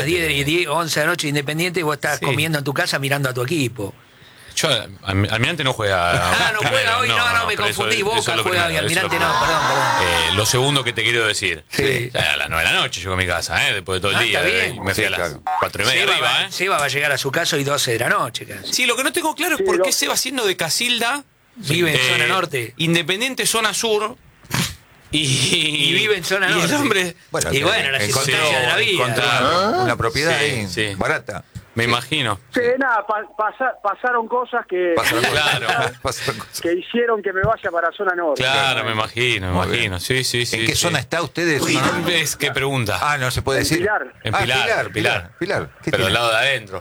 10, 11 de la noche Independiente y vos estás comiendo en tu casa mirando a tu equipo. Yo, Almirante no juega. No juega hoy, no, me confundí. Boca juega y Almirante no, perdón. Lo segundo que te quiero decir. Sí. Ya a las 9 de la noche llego a mi casa, después de todo el día. Está bien. Me fui a las 4:30 arriba, Seba va a llegar a su casa hoy 12 de la noche casi. Sí, lo que no tengo claro es por qué Seba, siendo de Casilda, vive en zona norte. Independiente, zona sur. Y vive en zona norte. Y el hombre. Bueno, las circunstancias de la vida. Una propiedad ahí, barata. Me imagino. Sí, nada, pasaron cosas que que hicieron que me vaya para zona norte. Claro, me imagino. Sí. ¿En qué zona está usted? ¿Qué pregunta? Ah, no se puede decir. En Pilar. Pero al lado de adentro.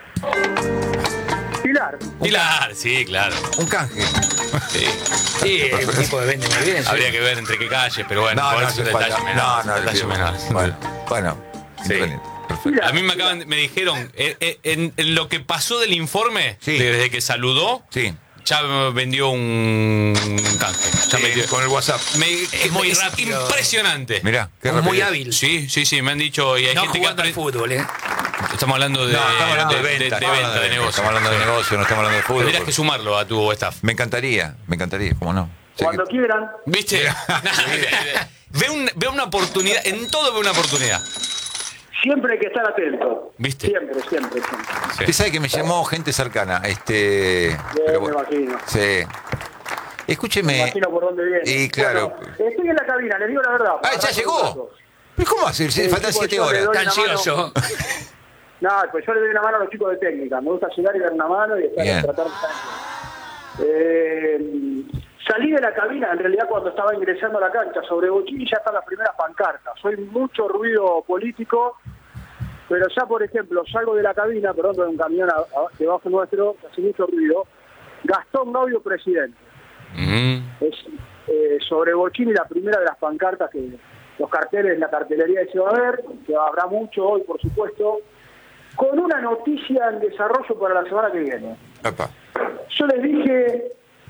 Pilar, sí, claro. Un canje. Sí, un tipo de vende muy bien. Habría que ver entre qué calles, pero bueno, es un detalle menor. Bueno, sí. A mí me dijeron, en lo que pasó del informe, desde que saludó, ya vendió un canje. Con el WhatsApp. Es muy rápido. Impresionante. Mirá, qué rápido. Muy hábil. Sí, me han dicho. Y hay no gente jugando al fútbol, Estamos hablando de venta, de negocio. Estamos hablando de negocio, no estamos hablando de fútbol. Tendrías que sumarlo a tu staff. Me encantaría, cómo no. Cuando quieran. ¿Viste? Ve una oportunidad, en todo ve una oportunidad. Siempre hay que estar atento. ¿Viste? Siempre. Usted sabe que me llamó gente cercana. Me imagino. Sí. Escúcheme. Me imagino por dónde viene. Y claro. Bueno, estoy en la cabina, les digo la verdad. ¿Ya llegó? ¿Pero cómo hacer? Faltan 7 horas. Está ansioso. No, pues yo le doy una mano a los chicos de técnica. Me gusta llegar y dar una mano y tratar de salí de la cabina, en realidad, cuando estaba ingresando a la cancha. Sobre Bochini ya están las primeras pancartas. Soy mucho ruido político, pero ya, por ejemplo, salgo de la cabina, de un camión debajo nuestro, que hace mucho ruido. Gastón Gaudio, presidente. Es sobre Bochini la primera de las pancartas que los carteles, la cartelería que se va a ver, que habrá mucho hoy, por supuesto, con una noticia en desarrollo para la semana que viene. Epa. Yo les dije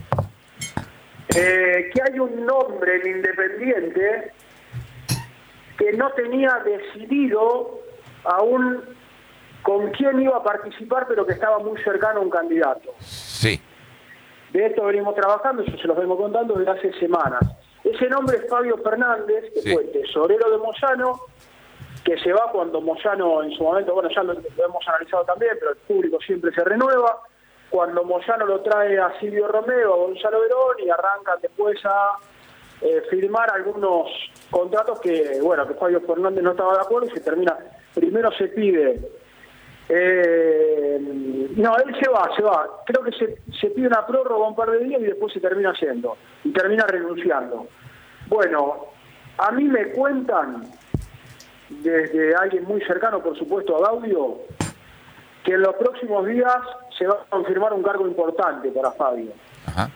que hay un nombre en Independiente que no tenía decidido aún con quién iba a participar, pero que estaba muy cercano a un candidato. Sí. De esto venimos trabajando, yo se los vengo contando desde hace semanas. Ese nombre es Fabio Fernández, que fue tesorero de Moyano, que se va cuando Moyano en su momento, bueno, ya lo hemos analizado también, pero el público siempre se renueva. Cuando Moyano lo trae a Silvio Romero, a Gonzalo Verón, y arrancan después a firmar algunos contratos que Fabio Fernández no estaba de acuerdo y se termina. Primero se pide. No, él se va. Creo que se pide una prórroga un par de días y después se termina haciendo. Y termina renunciando. Bueno, a mí me cuentan, desde alguien muy cercano, por supuesto, a Gaudio, que en los próximos días se va a confirmar un cargo importante para Fabio. Ajá.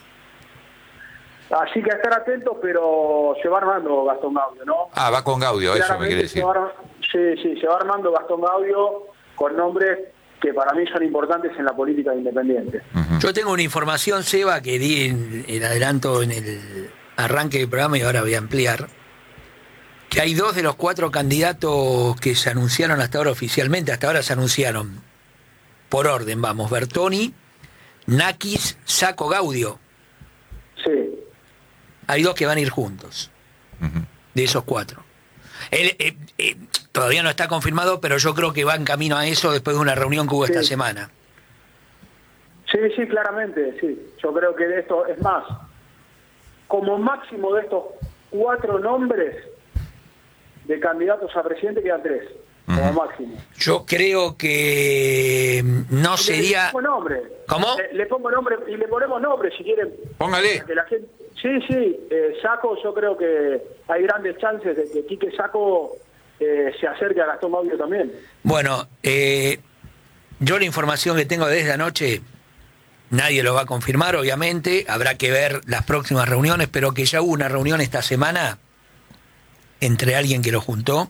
Así que a estar atentos, pero se va armando Gastón Gaudio, ¿no? Va con Gaudio, eso me quiere decir. Se va armando Gastón Gaudio con nombres que para mí son importantes en la política de Independiente. Yo tengo una información, Seba, que di en adelanto en el arranque del programa y ahora voy a ampliar, que hay 2 de los 4 candidatos que se anunciaron hasta ahora oficialmente. Hasta ahora se anunciaron, por orden, Bertoni, Nakis, Saco, Gaudio. Sí. Hay 2 que van a ir juntos, de esos 4. Todavía no está confirmado, pero yo creo que va en camino a eso después de una reunión que hubo esta semana. Sí, claramente, sí. Yo creo que de esto, es más, como máximo de estos 4 nombres de candidatos a presidente quedan 3, como máximo. Yo creo que no sería... Le pongo nombre. ¿Cómo? Le pongo nombre y le ponemos nombre si quieren. Póngale. Que la gente... Sí, Saco, yo creo que hay grandes chances de que Quique Saco se acerque a Gastón Gaudio también. Bueno, yo la información que tengo desde anoche, nadie lo va a confirmar, obviamente, habrá que ver las próximas reuniones, pero que ya hubo una reunión esta semana entre alguien que lo juntó,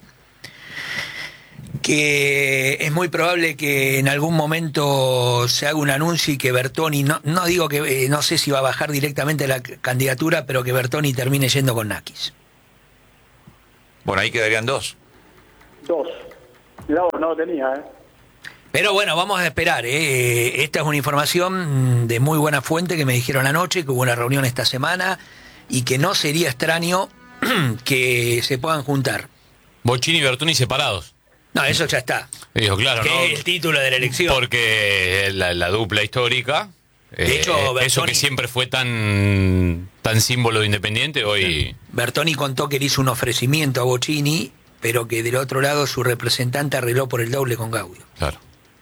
que es muy probable que en algún momento se haga un anuncio y que Bertoni, no digo que, no sé si va a bajar directamente la candidatura, pero que Bertoni termine yendo con Nakis. Bueno, ahí quedarían 2. Mirá vos, no lo tenía, Pero bueno, vamos a esperar. Esta es una información de muy buena fuente que me dijeron anoche, que hubo una reunión esta semana y que no sería extraño que se puedan juntar. Bocchini y Bertoni separados. No, eso ya está. Dijo, claro, que ¿no? es el título de la elección. Porque la dupla histórica, de hecho, Bertoni, eso que siempre fue tan símbolo de Independiente, hoy... Bertoni contó que le hizo un ofrecimiento a Bocchini, pero que del otro lado su representante arregló por el doble con Gaudio. Claro.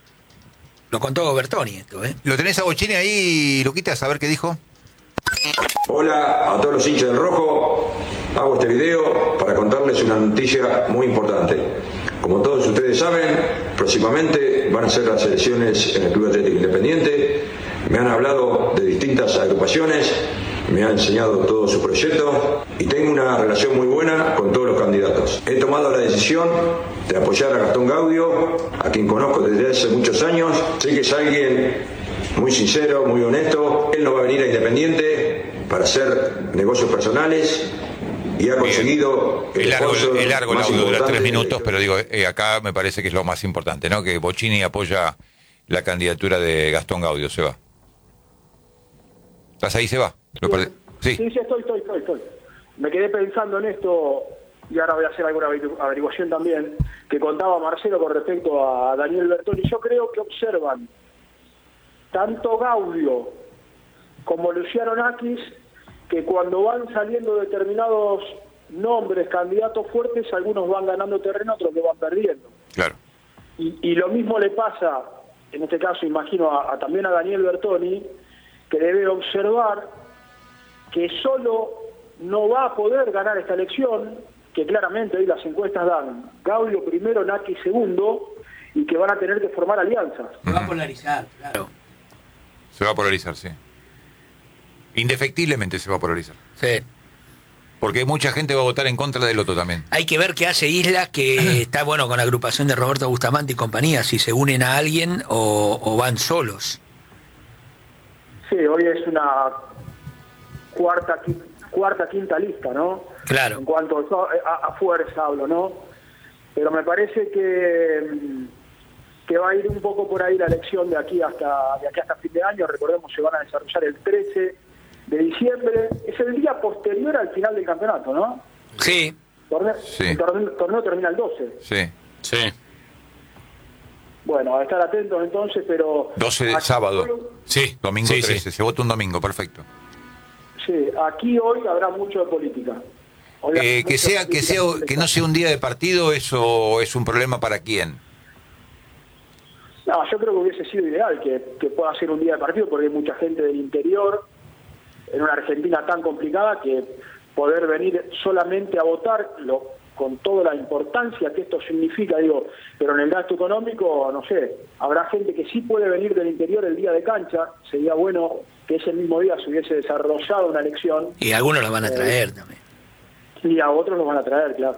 Lo contó Bertoni esto, ¿eh? ¿Lo tenés a Bocchini ahí, Luquitas, a ver qué dijo? Hola a todos los hinchas del Rojo. Hago este video para contarles una noticia muy importante. Como todos ustedes saben, próximamente van a ser las elecciones en el Club Atlético Independiente. Me han hablado de distintas agrupaciones, me han enseñado todo su proyecto y tengo una relación muy buena con todos los candidatos. He tomado la decisión de apoyar a Gastón Gaudio, a quien conozco desde hace muchos años. Sé que es alguien muy sincero, muy honesto. Él no va a venir a Independiente para hacer negocios personales y ha conseguido el largo el audio dura 3 minutos, de... pero digo, acá me parece que es lo más importante, ¿no? Que Bocchini apoya la candidatura de Gastón Gaudio. Se va. ¿Estás ahí, Seba? Sí, estoy. Me quedé pensando en esto y ahora voy a hacer alguna averiguación también, que contaba Marcelo con respecto a Daniel Bertoni. Yo creo que observan tanto Gaudio como Luciano Nakis, que cuando van saliendo determinados nombres, candidatos fuertes, algunos van ganando terreno, otros que van perdiendo. Claro. Y lo mismo le pasa, en este caso imagino también a Daniel Bertoni, que debe observar que solo no va a poder ganar esta elección, que claramente hoy las encuestas dan Gaudio primero, Nakis segundo, y que van a tener que formar alianzas. Se va a polarizar, claro. Se va a polarizar, sí. Indefectiblemente se va a polarizar. Sí. Porque mucha gente va a votar en contra del otro también. Hay que ver qué hace Islas, que está bueno con la agrupación de Roberto Bustamante y compañía, si se unen a alguien o van solos. Sí, hoy es una cuarta, quinta lista, ¿no? Claro. En cuanto a fuerza hablo, ¿no? Pero me parece que va a ir un poco por ahí la elección de aquí hasta fin de año. Recordemos, se van a desarrollar el 13 de diciembre. Es el día posterior al final del campeonato, ¿no? Sí. El torneo termina el 12. Sí. Bueno, a estar atentos entonces, pero... 12 de sábado. Sí. Domingo 13. Sí. Se vota un domingo, perfecto. Sí, aquí hoy habrá mucho de política. Que no sea un día de partido, ¿eso es un problema para quién? No, yo creo que hubiese sido ideal que pueda ser un día de partido, porque hay mucha gente del interior, en una Argentina tan complicada, que poder venir solamente a votar, con toda la importancia que esto significa, pero en el gasto económico, no sé, habrá gente que sí puede venir del interior el día de cancha. Sería bueno que ese mismo día se hubiese desarrollado una elección. Y algunos lo van a traer también. Y a otros los van a traer, claro.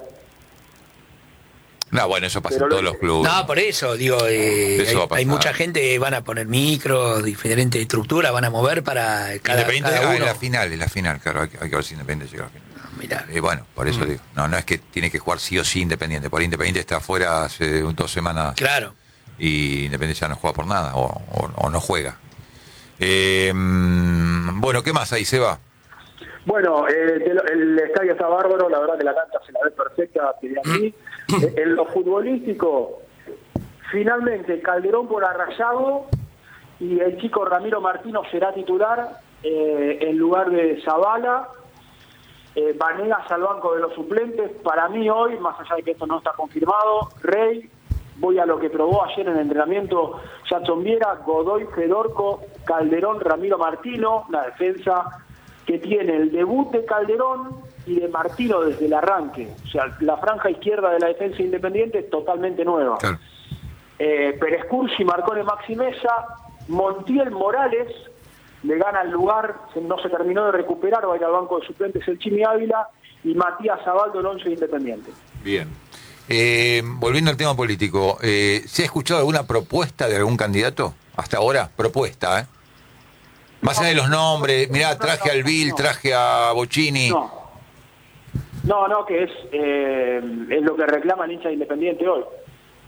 No, bueno, eso pasa en todos los clubes. No, por eso, hay mucha gente, van a poner micros, diferentes estructuras, van a mover para cada uno. En la final, claro, hay que ver si Independiente llega a la final. Mirá. Bueno, por eso digo, no es que tiene que jugar sí o sí Independiente, por Independiente está afuera hace 2 semanas. Claro. Y Independiente ya no juega por nada, o no juega. Bueno, ¿qué más ahí, Seba? Bueno, el estadio está bárbaro, la verdad que la cancha se la ve perfecta desde aquí. En lo futbolístico, finalmente Calderón por Arrayado y el chico Ramiro Martino será titular en lugar de Zavala. Vanegas al banco de los suplentes. Para mí hoy, más allá de que esto no está confirmado, Rey, voy a lo que probó ayer en el entrenamiento Jackson Viera, Godoy, Fedorco, Calderón, Ramiro Martino, una defensa que tiene el debut de Calderón y de Martino desde el arranque. O sea, la franja izquierda de la defensa independiente es totalmente nueva. Claro. Pérez Cursi, Marcone, Maxi Mesa, Montiel, Morales, le gana el lugar, no se terminó de recuperar, va a ir al banco de suplentes el Chimi Ávila, y Matías Zabaldo, el 11 Independiente. Bien. Volviendo al tema político, ¿se ha escuchado alguna propuesta de algún candidato hasta ahora? Propuesta, Más allá de los nombres, mirá, traje a Albil, traje a Bocchini. No, que es lo que reclama el hincha de Independiente hoy.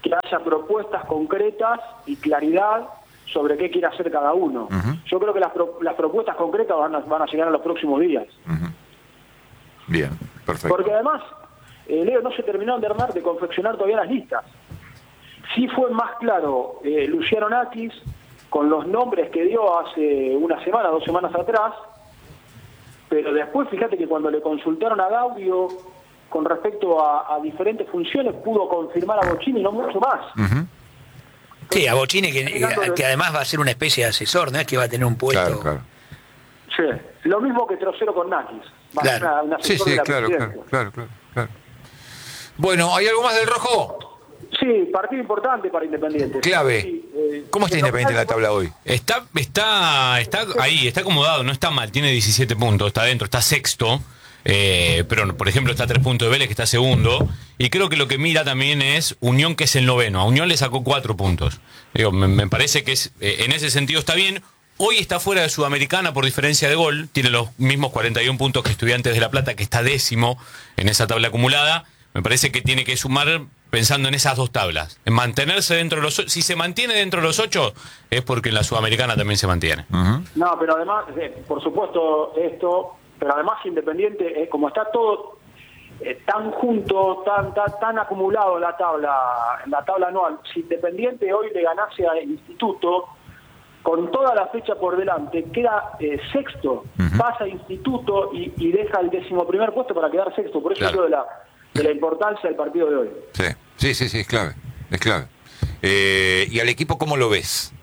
que haya propuestas concretas y claridad sobre qué quiere hacer cada uno. Yo creo que las propuestas concretas van a llegar en los próximos días. Bien, perfecto. Porque además, Leo, no se terminaron de confeccionar todavía las listas. Sí fue más claro Luciano Nakis con los nombres que dio hace una semana, 2 semanas atrás, pero después fíjate que cuando le consultaron a Gaudio con respecto a diferentes funciones, pudo confirmar a Bocchini y no mucho más. Sí, a Bocchini, que además va a ser una especie de asesor, no es que va a tener un puesto. Claro, claro. Sí, lo mismo que Trocero con Nakis. Va a ser un asesor de la presidencia. Claro. Bueno, ¿hay algo más del Rojo? Sí, partido importante para Independiente. Clave. Sí, ¿Cómo está Independiente en la tabla hoy? Está ahí, está acomodado, no está mal, tiene 17 puntos, está dentro, está sexto. Pero por ejemplo está a 3 puntos de Vélez, que está segundo, y creo que lo que mira también es Unión, que es el noveno. A Unión le sacó 4 puntos. Digo, me parece que en ese sentido está bien. Hoy está fuera de Sudamericana por diferencia de gol, tiene los mismos 41 puntos que Estudiantes de La Plata, que está décimo en esa tabla acumulada. Me parece que tiene que sumar pensando en esas 2 tablas, en mantenerse dentro de los 8. Si se mantiene dentro de los 8 es porque en la Sudamericana también se mantiene. No, pero además, por supuesto esto, pero además Independiente, como está todo tan junto, tan acumulado en la tabla anual, si Independiente hoy le ganase al Instituto, con toda la fecha por delante, queda sexto, pasa a Instituto y deja el 11º puesto para quedar sexto. Por eso claro. digo de la importancia del partido de hoy. Sí, es clave. ¿Y al equipo cómo lo ves?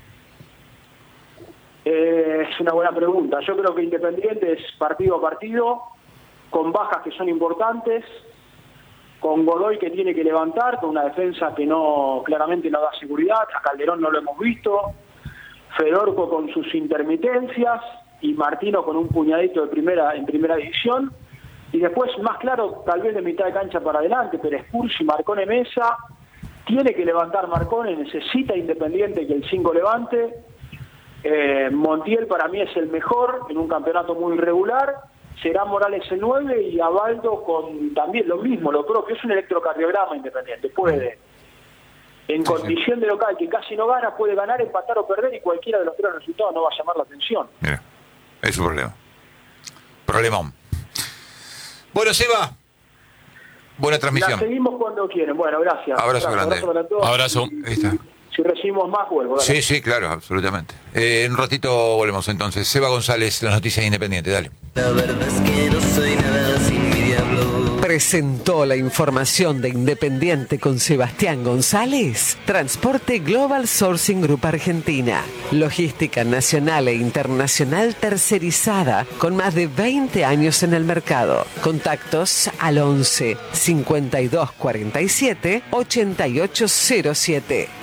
Es una buena pregunta. Yo creo que Independiente es partido a partido, con bajas que son importantes, con Godoy que tiene que levantar, con una defensa que claramente no da seguridad. A Calderón no lo hemos visto, Fedorco con sus intermitencias y Martino con un puñadito en primera división. Y después, más claro, tal vez de mitad de cancha para adelante, pero Spursi, Marcone, Mesa, tiene que levantar Marcone, necesita Independiente que el 5 levante. Montiel para mí es el mejor en un campeonato muy irregular. Será Morales el 9 y Abaldo con también lo mismo, lo propio. Es un electrocardiograma Independiente. Puede, en condición de local que casi no gana, puede ganar, empatar o perder y cualquiera de los 3 resultados no va a llamar la atención. Mira, es un problemón. Bueno, Seba, buena transmisión. La seguimos cuando quieren. Bueno, gracias. Abrazo grande. Abrazo para todos. Abrazo. Ahí está. Si recibimos más, vuelvo. Dale. Sí, claro, absolutamente. En un ratito volvemos entonces. Seba González, las noticias Independiente, dale. La verdad es que no soy nada sin mi diablo. Presentó la información de Independiente con Sebastián González. Transporte Global Sourcing Group Argentina. Logística nacional e internacional tercerizada con más de 20 años en el mercado. Contactos al 11 52 47 8807.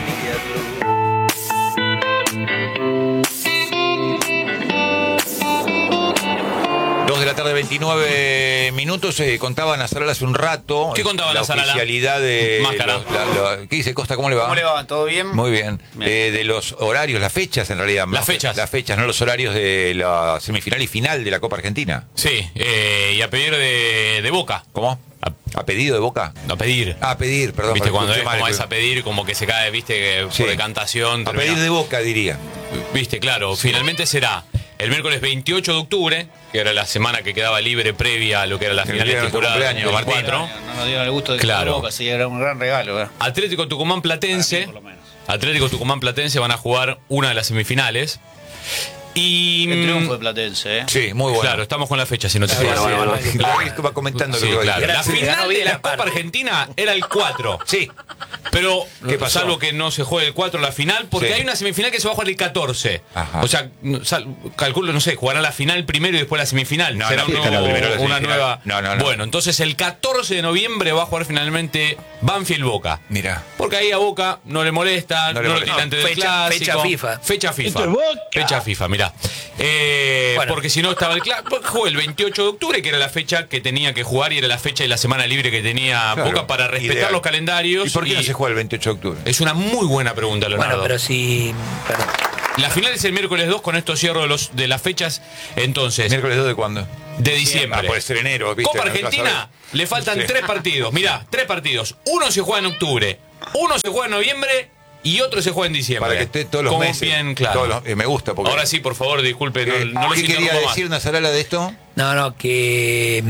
2:29 p.m. Contaban a Saral hace un rato. ¿Qué contaban la a Saral? oficialidad de Máscara. ¿Qué dice Costa? ¿Cómo le va? ¿Cómo le va? ¿Todo bien? Muy bien. De los horarios, las fechas en realidad. Las fechas, no los horarios de la semifinal y final de la Copa Argentina. Sí, y a pedir de Boca. ¿Cómo? ¿A pedido de Boca? A pedir. A pedir, perdón. Viste, cuando es mal, como es a pedir, como que se cae, viste, Sí. por decantación. A pedir de Boca, diría. Viste, claro. Sí. Finalmente será el miércoles 28 de octubre, que era la semana que quedaba libre previa a lo que era la final día de tu estipulada cumpleaños, del Martín. 4. No nos dieron el gusto de que Claro. Boca, sí, era un gran regalo. Atlético Tucumán Platense. Para mí, por lo menos. Atlético Tucumán Platense van a jugar una de las semifinales. Y El triunfo de Platense, ¿eh? Sí, muy bueno. claro, estamos con la fecha, si no te Bueno, parece. bueno. Va comentando Sí, lo que va a claro. decir. La final de la Copa Argentina era el 4. Sí. Pero, ¿Qué pasó? salvo que no se juegue el 4 la final, porque Sí. hay una semifinal que se va a jugar el 14. Ajá. O sea, calculo, no sé, jugarán la final primero y después la semifinal. No, Será no, está la primera, la una semifinal. nueva. No. Bueno, entonces el 14 de noviembre va a jugar finalmente Banfield Boca. Mira. Porque ahí a Boca no le molesta, No no, le lo molesta. tira antes del Fecha clásico. FIFA. Fecha FIFA. Esto es Boca. Fecha FIFA, mirá. Bueno. Porque si no estaba el clásico. Jugó el 28 de octubre, que era la fecha que tenía que jugar y era la fecha de la semana libre que tenía Claro, Boca para respetar ideal. los calendarios. ¿Y por qué no se juega el 28 de octubre? Es una muy buena pregunta, Leonardo. Bueno, pero si... Perdón. La final es el miércoles 2, con esto cierro de las fechas. Entonces, ¿Miércoles 2 de cuándo? de diciembre. Ah, puede ser enero, ¿viste? Copa No, Argentina, vas a ver. le faltan Sí. 3 partidos. Mirá, 3 partidos. Uno se juega en octubre. Uno se juega en noviembre y otro se juega en diciembre. Para que esté todos los meses. Bien claro. Me gusta. Porque, ahora sí, por favor, disculpe. No ¿qué quería decir Nasarala de esto? No, que...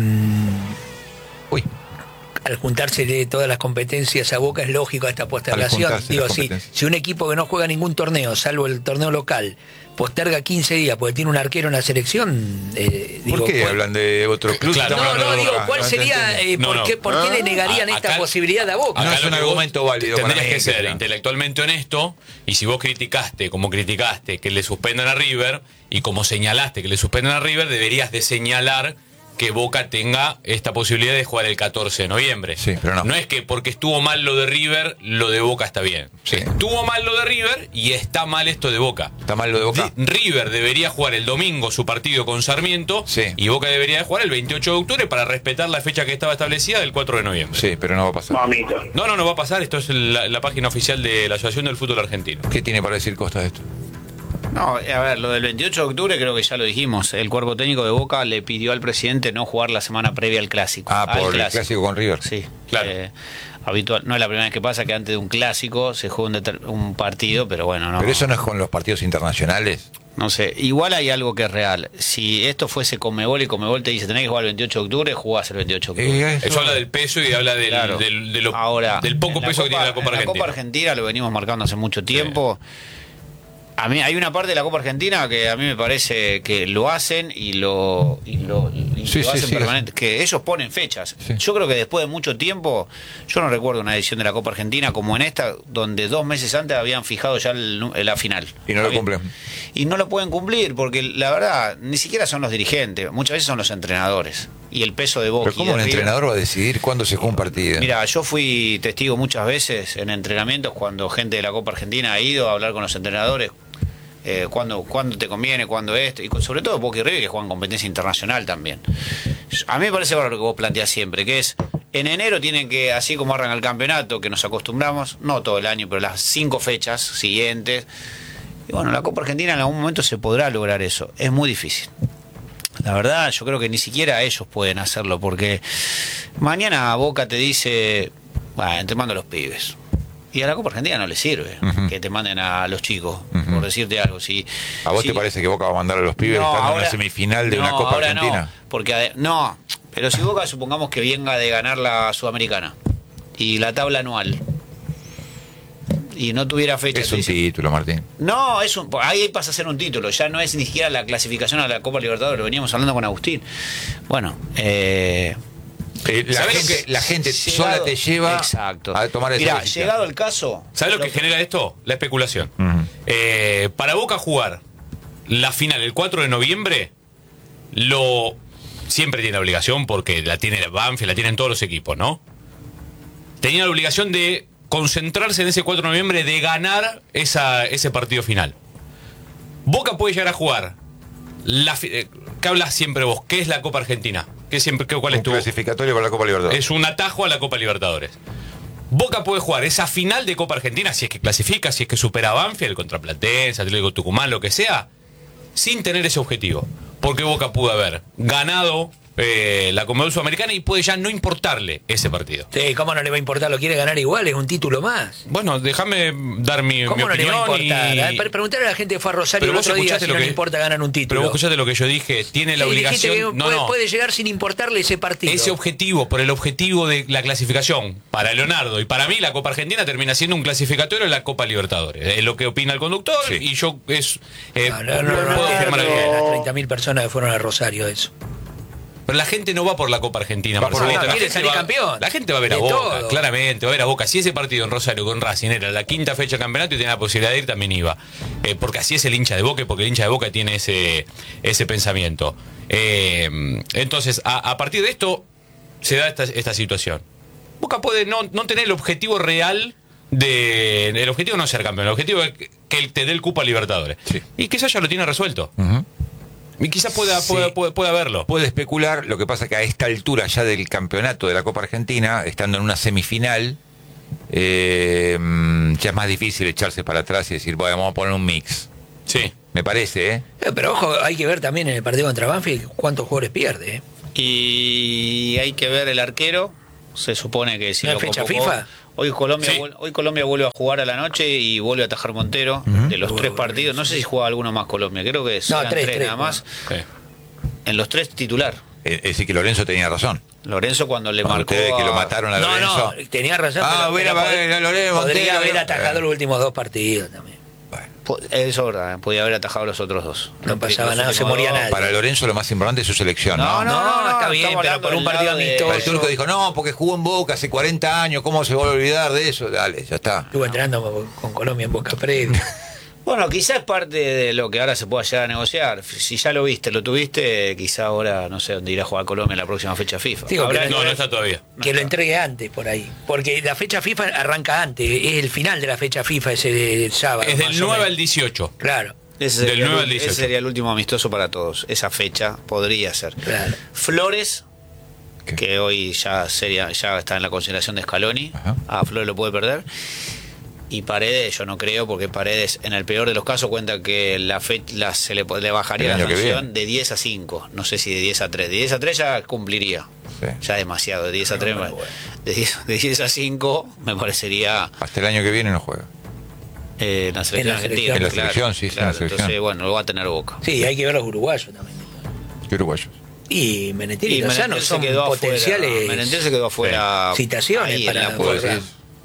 Uy. Al juntarse de todas las competencias a Boca es lógico esta postergación. Digo, si un equipo que no juega ningún torneo, salvo el torneo local, posterga 15 días porque tiene un arquero en la selección... ¿Por qué hablan de otro club? Claro, digo, ¿cuál sería? ¿Por qué le negarían esta posibilidad a Boca? No es un argumento válido. Tendrías que ser intelectualmente honesto, y si vos criticaste, como criticaste, que le suspendan a River, y como señalaste que le suspendan a River, deberías de señalar que Boca tenga esta posibilidad de jugar el 14 de noviembre. Sí, pero no. No es que porque estuvo mal lo de River, lo de Boca está bien. Sí. Estuvo mal lo de River y está mal esto de Boca. ¿Está mal lo de Boca? River debería jugar el domingo su partido con Sarmiento, sí, y Boca debería de jugar el 28 de octubre para respetar la fecha que estaba establecida del 4 de noviembre. Sí, pero no va a pasar. Mamita. No va a pasar. Esto es la página oficial de la Asociación del Fútbol Argentino. ¿Qué tiene para decir Costa de esto? No, a ver, lo del 28 de octubre creo que ya lo dijimos. El cuerpo técnico de Boca le pidió al presidente no jugar la semana previa al clásico. Por el clásico con River. Sí, claro. Habitual. No es la primera vez que pasa que antes de un clásico se juega un partido, pero bueno, no. Pero eso no es con los partidos internacionales. No sé, igual hay algo que es real. Si esto fuese Conmebol y Conmebol te dice tenés que jugar el 28 de octubre, jugás el 28 de octubre. Eso habla del peso y habla Ahora, del poco peso que tiene la Copa Argentina. La Copa Argentina lo venimos marcando hace mucho tiempo. Sí. A mí hay una parte de la Copa Argentina que a mí me parece que lo hacen y lo hacen permanente, que ellos ponen fechas. Sí. Yo creo que después de mucho tiempo, yo no recuerdo una edición de la Copa Argentina como en esta, donde 2 meses antes habían fijado ya la final. Y no lo cumplen. Y no lo pueden cumplir porque la verdad, ni siquiera son los dirigentes, muchas veces son los entrenadores. Y el peso de Boca. Pero ¿cómo un entrenador va a decidir cuándo se juega un partido? Mira, yo fui testigo muchas veces en entrenamientos cuando gente de la Copa Argentina ha ido a hablar con los entrenadores. Cuándo te conviene, cuándo esto, y sobre todo Boca y River que juegan competencia internacional también. A mí me parece lo que vos planteás siempre, que es en enero tienen que, así como arranca el campeonato, que nos acostumbramos, no todo el año, pero las 5 fechas siguientes. Y bueno, la Copa Argentina en algún momento se podrá lograr eso. Es muy difícil. La verdad, yo creo que ni siquiera ellos pueden hacerlo, porque mañana Boca te dice, bueno, te mando a los pibes. Y a la Copa Argentina no le sirve que te manden a los chicos, por decirte algo. ¿A vos te parece que Boca va a mandar a los pibes estando en la semifinal de una Copa Argentina? No, porque pero si Boca supongamos que venga de ganar la Sudamericana y la tabla anual y no tuviera fecha. Es un título, Martín. No, ahí pasa a ser un título, ya no es ni siquiera la clasificación a la Copa Libertadores, lo veníamos hablando con Agustín. Bueno, la gente sola te lleva a tomar esa decisión. Mirá, llegado el caso... ¿Sabes lo que genera esto? La especulación. Para Boca jugar la final el 4 de noviembre, siempre tiene la obligación, porque la tiene Banfield, la tienen todos los equipos, ¿no? Tenía la obligación de concentrarse en ese 4 de noviembre, de ganar ese partido final. Boca puede llegar a jugar ¿qué hablas siempre vos? ¿Qué es la Copa Argentina? ¿Cuál es tu clasificatorio para la Copa Libertadores? Es un atajo a la Copa Libertadores. Boca puede jugar esa final de Copa Argentina, si es que clasifica, si es que supera a Banfield contra Platense, Atlético Tucumán, lo que sea, sin tener ese objetivo. Porque Boca pudo haber ganado la Conmebol Sudamericana y puede ya no importarle ese partido. Sí, ¿cómo no le va a importar? Lo quiere ganar igual, es un título más. Bueno, déjame dar mi ¿Cómo no opinión. Le va a importar? Preguntarle a la gente que fue a Rosario el otro día si no le importa ganar un título. Pero vos escuchaste lo que yo dije, tiene la obligación... Puede llegar sin importarle ese partido. Ese objetivo, por el objetivo de la clasificación, para Leonardo y para mí, la Copa Argentina termina siendo un clasificatorio de la Copa Libertadores. Es lo que opina el conductor, sí. Y yo puedo afirmar las 30.000 personas que fueron a Rosario, eso. Pero la gente no va por la Copa Argentina, quiere salir campeón. La gente va a ver a Boca, claramente, va a ver a Boca. Si ese partido en Rosario con Racing era la 5ª fecha del campeonato y tenía la posibilidad de ir, también iba. Porque así es el hincha de Boca, porque el hincha de Boca tiene ese pensamiento. Entonces, a partir de esto, se da esta situación. Boca puede no tener el objetivo real el objetivo no es ser campeón, el objetivo es que él te dé el cupo a Libertadores. Sí. Y quizás ya lo tiene resuelto. Y quizás pueda verlo. Puede especular, lo que pasa que a esta altura ya del campeonato de la Copa Argentina, estando en una semifinal, ya es más difícil echarse para atrás y decir, bueno, vamos a poner un mix. Sí. Me parece, ¿eh? Pero ojo, hay que ver también en el partido contra Banfield cuántos jugadores pierde, Y hay que ver el arquero. Se supone que si ¿No hay fecha FIFA? Hoy Colombia vuelve a jugar a la noche y vuelve a atajar Montero. De los 3 partidos, no sé si juega alguno más Colombia, creo que son 3 nada más. Sí. En los 3 titular. Es decir, que Lorenzo tenía razón. Lorenzo cuando le marcó Ustedes que lo mataron a Lorenzo. No, tenía razón. Lorenzo podría haber Montero. atajado los últimos 2 partidos también. Eso es verdad, podía haber atajado los otros 2. No pasaba nada, se moría nadie. Para Lorenzo lo más importante es su selección, ¿no? No, está bien, pero por un partido amistoso. El turco dijo, no, porque jugó en Boca hace 40 años, ¿cómo se va a olvidar de eso? Dale, ya está. Estuvo entrenando con Colombia en Boca previa. Bueno, quizás es parte de lo que ahora se pueda llegar a negociar. Si ya lo viste, lo tuviste, quizá ahora, no sé dónde irá a jugar Colombia en la próxima fecha FIFA. Digo, no está todavía. Que lo entregue antes por ahí. Porque la fecha FIFA arranca antes, es el final de la fecha FIFA ese del sábado. Es del 9 al 18. Claro. Ese sería el último amistoso para todos. Esa fecha podría ser. Claro. Flores, ¿qué? que hoy ya está en la consideración de Scaloni. Ajá. A Flores lo puede perder. Y Paredes, yo no creo, porque Paredes, en el peor de los casos, cuenta que se le bajaría la sanción de 10 a 5. No sé si de 10 a 3. De 10 a 3 ya cumpliría. Sí. Ya demasiado. De 10 a 3. De 10 a 5 me parecería. Hasta el año que viene no juega. La selección argentina. En la selección, sí, claro, en la selección. entonces, bueno, lo va a tener Boca. Sí, hay que ver los uruguayos también. ¿Qué uruguayos? Y Menetel y Lozano Menetel son se quedó potenciales. Menetel se quedó afuera. Citaciones ahí, para en la poder-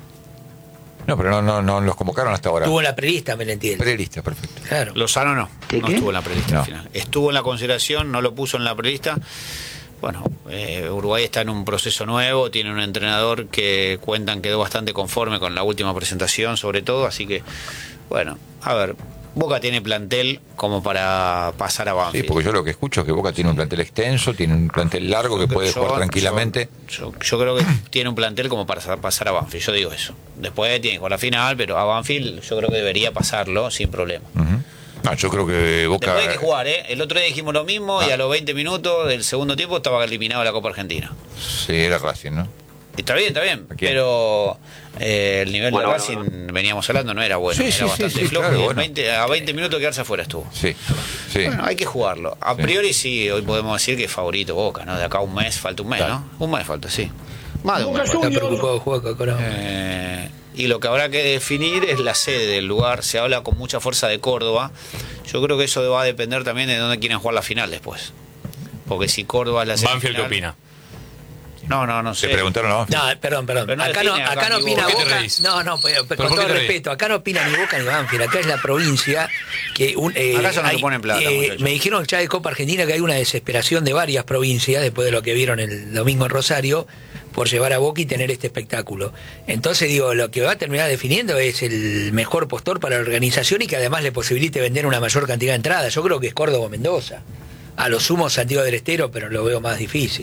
No, pero no los convocaron hasta ahora. Tuvo en la prelista Menetel. Prelista, perfecto. Claro. Lozano no estuvo en la prelista No. al final. Estuvo en la consideración, no lo puso en la prelista. Bueno, Uruguay está en un proceso nuevo, tiene un entrenador que cuentan quedó bastante conforme con la última presentación, sobre todo, así que, bueno, a ver, Boca tiene plantel como para pasar a Sí, Banfield. porque yo lo que escucho es que Boca tiene un plantel extenso, tiene un plantel largo que puede jugar tranquilamente. Yo creo que tiene un plantel como para pasar a Banfield, yo digo eso. Después tiene que jugar la final, pero a Banfield yo creo que debería pasarlo sin problema. Ujú. No, yo creo que Boca... Después hay que jugar, ¿eh? El otro día dijimos lo mismo y a los 20 minutos del segundo tiempo estaba eliminado de la Copa Argentina. Sí, era Racing, ¿no? Está bien, ¿A quién? pero el nivel de Racing, veníamos hablando, no era bueno, Sí, era sí, bastante sí, flojo. claro, Y bueno. a 20 minutos quedarse afuera estuvo. Sí, sí. Bueno, hay que jugarlo. A priori sí, hoy podemos decir que es favorito Boca, ¿no? De acá a un mes, falta un mes, Claro. ¿no? Un mes falta, sí. Más de un mes. Está preocupado Juaco Corao. Y lo que habrá que definir es la sede del lugar. Se habla con mucha fuerza de Córdoba. Yo creo que eso va a depender también de dónde quieren jugar la final después. Porque si Córdoba es la semifinal... Banfield, ¿qué opina? No sé. ¿Se preguntaron a Banfield? No, perdón. Pero no Acá no define acá ni opina Boca. ¿Por qué te Boca. reís? No, pero ¿Pero con por qué todo te reís? respeto, acá no opina ni Boca ni Banfield. Acá es la provincia que Acá ya no se ponen plata, muchachos. me dijeron ya de Copa Argentina que hay una desesperación de varias provincias después de lo que vieron el domingo en Rosario por llevar a Boca y tener este espectáculo. Entonces digo, lo que va a terminar definiendo es el mejor postor para la organización y que además le posibilite vender una mayor cantidad de entradas. Yo creo que es Córdoba o Mendoza. A lo sumo Santiago del Estero, pero lo veo más difícil.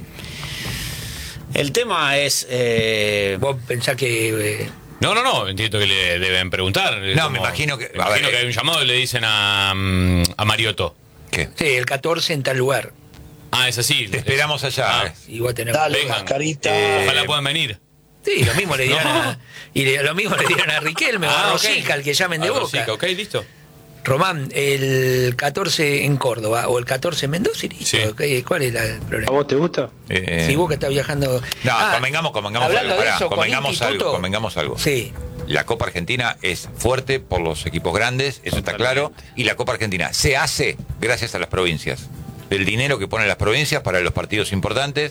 El tema es... Vos pensás que... No, entiendo que le deben preguntar. No, me imagino que- Me a imagino ver, que hay un llamado y le dicen a Mariotto. ¿Qué? sí, el 14 en tal lugar. Ah, es así. Te esperamos allá. Ah. Y vos tenés... Vengan. Ojalá puedan venir. Sí, lo mismo le dieron No. lo mismo le dieron a Riquelme o a ok. Rosica, al que llamen de Ah, Boca. Rosica, ok, listo. Román, el 14 en Córdoba o el 14 en Mendoza y listo. Sí. Ok, ¿cuál es el problema? ¿A vos te gusta? Si Boca está viajando... No, Ah, convengamos hablando algo. de Pará, eso, con convengamos algo. Sí, La Copa Argentina es fuerte por los equipos grandes, eso está claro, y la Copa Argentina se hace gracias a las provincias. El dinero que ponen las provincias para los partidos importantes,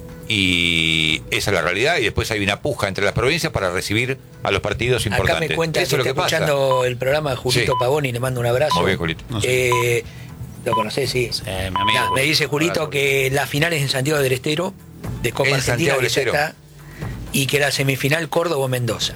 y esa es la realidad, y después hay una puja entre las provincias para recibir a los partidos acá importantes. me cuenta Eso que es lo está que pasa. escuchando el programa de Julito Sí. Pavón y le mando un abrazo. Muy bien, Julito. No ¿Lo conocés? Sí. mi amigo. Nah, me dice Julito que la final es en Santiago del Estero, de Copa En Argentina, Santiago del que ya Estero. está, y que la semifinal Córdoba-Mendoza.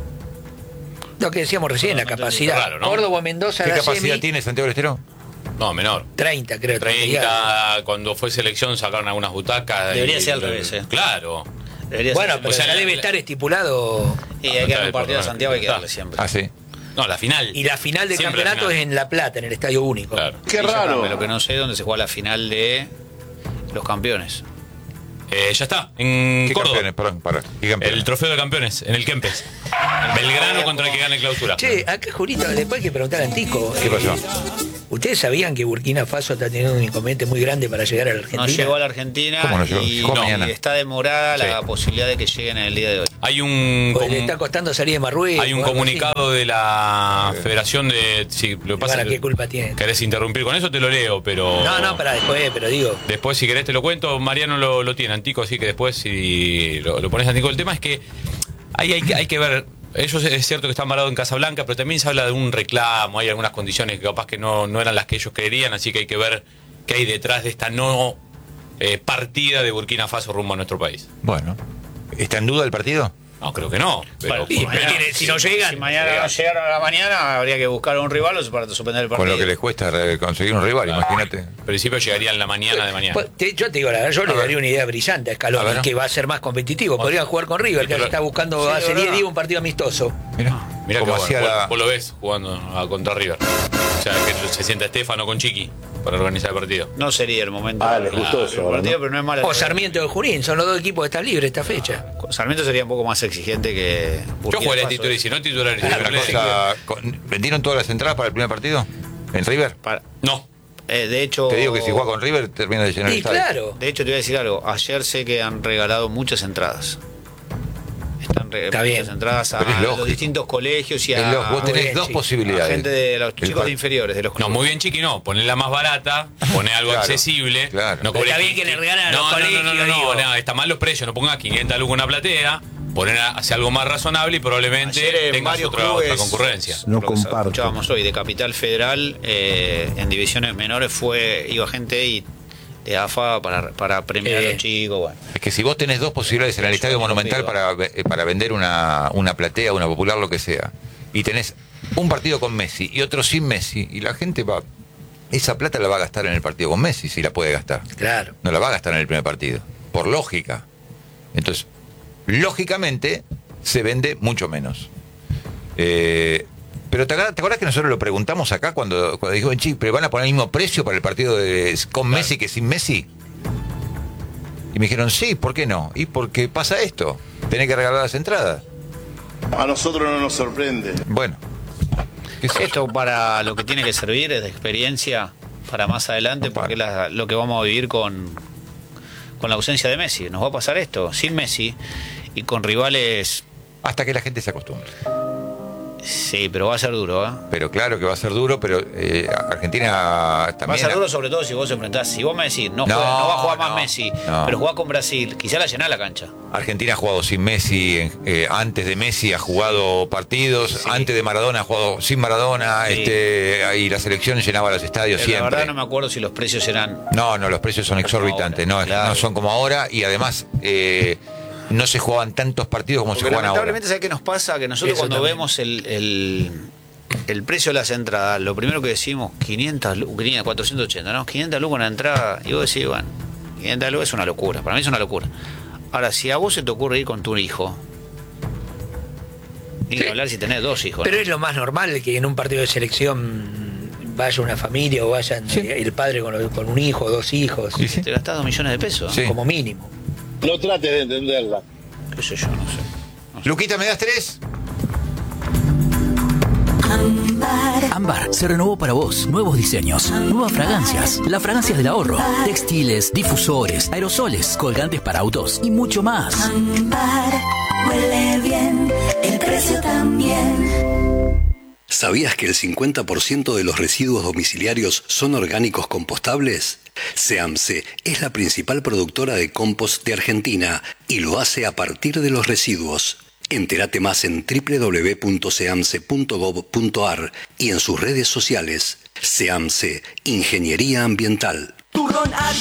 Lo que decíamos recién, la capacidad. Claro, ¿no? Córdoba-Mendoza, ¿Qué la capacidad semi, tiene Santiago del Estero? No, menor. 30, creo. 30, cuando fue selección sacaron algunas butacas. Debería y- ser al revés, Claro. Debería Bueno, ser- pero O sea, ya la- debe estar estipulado. Y hay que darle un Por partido a favor. Santiago, hay que darle siempre. Ah, sí. No, la final. Y la final del Siempre la campeonato final. es en La Plata, en el Estadio Único. Claro. Qué Y yo raro. también, lo que no sé es dónde se juega la final de los campeones. Ya está, en ¿Qué Córdoba. campeones? Perdón, para. ¿Qué campeones? El trofeo de campeones, en el Kempes. Belgrano contra el que gane clausura. Che, acá Julito, después hay que preguntar a Antico. ¿Qué pasó? ¿Ustedes sabían que Burkina Faso está teniendo un inconveniente muy grande para llegar a la Argentina? No llegó a la Argentina. ¿Cómo no llegó? Y está demorada la posibilidad de que lleguen en el día de hoy. Hay un le está costando salir de Marruecos. Hay un comunicado de la Federación de... Sí, lo que pasa ¿Para qué culpa tiene? ¿Querés interrumpir con eso? Te lo leo, pero... No, para después, pero digo... Después, si querés, te lo cuento. Mariano lo tiene, Antico, así que después, si lo pones Antico. El tema es que hay que ver... Ellos es cierto que están varados en Casablanca, pero también se habla de un reclamo, hay algunas condiciones que capaz que no eran las que ellos querían, así que hay que ver qué hay detrás de esta no partida de Burkina Faso rumbo a nuestro país. Bueno, ¿está en duda el partido? No, creo que no. Pero si no llegan... Si mañana no llegaron a la mañana, habría que buscar un rival para suspender el partido. Con lo que les cuesta conseguir un rival, imagínate. En principio llegaría en la mañana de mañana. Yo te digo, la verdad, yo le daría una idea brillante a Scaloni, que va a ser más competitivo. Podrían jugar con River, que está buscando hace 10 días un partido amistoso. Mirá como que hacía vos lo ves jugando contra River. O sea, que se sienta Estefano con Chiqui para organizar el partido. No sería el momento le gustó eso, el partido, pero no es mala. O Sarmiento de Junín, son los dos equipos que están libres esta fecha. Sarmiento sería un poco más exigente que Yo jugaría titular y si no titular. ¿Vendieron todas las entradas para el primer partido? ¿En River? No. De hecho, te digo que si juega con River termina de llenar el estadio. Claro. De hecho, te voy a decir algo. Ayer sé que han regalado muchas entradas. Están regalando muchas entradas a los distintos colegios y a... Vos tenés dos posibilidades. A gente de los chicos de inferiores, de los clubes. No, muy bien, Chiqui, no. Ponela más barata, poné algo accesible. Claro. No está bien que le regalen a los colegios. No, está mal los precios. No pongas 500 lucas una platea. Poner hacia algo más razonable y probablemente tengas otra concurrencia. No comparto. Escuchábamos hoy de Capital Federal, en divisiones menores iba gente de AFA para premiar a los chicos. Bueno. Es que si vos tenés dos posibilidades en el Estadio Monumental para vender una platea, una popular, lo que sea, y tenés un partido con Messi y otro sin Messi, y la gente esa plata la va a gastar en el partido con Messi, si la puede gastar. Claro. No la va a gastar en el primer partido, por lógica. Entonces, lógicamente, se vende mucho menos. Pero ¿te acordás que nosotros lo preguntamos acá cuando dijo, pero van a poner el mismo precio para el partido con Messi que sin Messi? Y me dijeron, sí, ¿por qué no? Y porque pasa esto, tenés que regalar las entradas. A nosotros no nos sorprende. Bueno. Esto para lo que tiene que servir es de experiencia para más adelante, porque es lo que vamos a vivir con la ausencia de Messi. Nos va a pasar esto, sin Messi y con rivales... Hasta que la gente se acostumbre. Sí, pero va a ser duro, ¿eh? Pero claro que va a ser duro, pero Argentina también... Va a ser duro sobre todo si vos enfrentás. Si vos me decís, no va a jugar más Messi, pero jugás con Brasil, quizá la llenás la cancha. Argentina ha jugado sin Messi, antes de Messi ha jugado partidos, antes de Maradona ha jugado sin Maradona, y la selección llenaba los estadios siempre. La verdad no me acuerdo si los precios eran... No, los precios son exorbitantes, no son como ahora, y además... no se jugaban tantos partidos como se juegan ahora. Lamentablemente, ¿sabes qué nos pasa? Que nosotros cuando vemos el precio de las entradas, lo primero que decimos, 480, ¿no? 500 lucas una entrada, y vos decís, bueno, 500 lucas es una locura, para mí es una locura. Ahora, si a vos se te ocurre ir con tu hijo, ni que hablar si tenés dos hijos. Pero es lo más normal que en un partido de selección vaya una familia o vayan el padre con un hijo, dos hijos. Te gastás 2 millones de pesos, como mínimo. No trates de entenderla. ¿Qué sé yo? No sé. Luquita, ¿me das 3? Ámbar se renovó para vos. Nuevos diseños, nuevas fragancias, las fragancias del ahorro, textiles, difusores, aerosoles, colgantes para autos y mucho más. Ámbar huele bien, el precio también. ¿Sabías que el 50% de los residuos domiciliarios son orgánicos compostables? SEAMSE es la principal productora de compost de Argentina y lo hace a partir de los residuos. Entérate más en www.seamse.gov.ar y en sus redes sociales. SEAMSE, Ingeniería Ambiental. Turrón